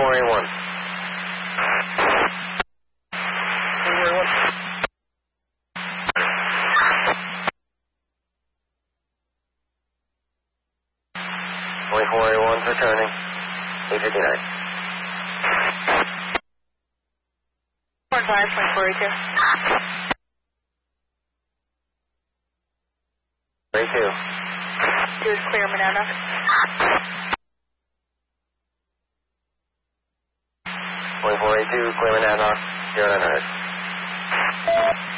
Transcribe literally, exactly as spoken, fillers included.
twenty-four A one. twenty-four A one's returning. eight fifty-nine. four five, twenty-four A two. A two. Two is clear, Monadnock. twenty-four A two, clear Monadnock, zero nine hundred.